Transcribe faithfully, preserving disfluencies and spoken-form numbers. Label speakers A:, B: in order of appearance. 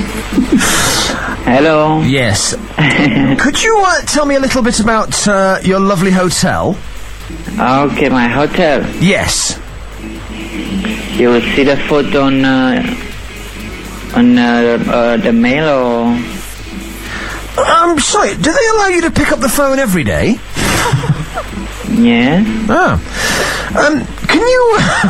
A: Hello.
B: Yes. Could you uh, tell me a little bit about uh, your lovely hotel?
A: Okay, my hotel.
B: Yes.
A: You will see the food on uh, on uh, uh, the mail or...
B: I'm sorry, do they allow you to pick up the phone every day?
A: Yeah.
B: Ah. Um, can you...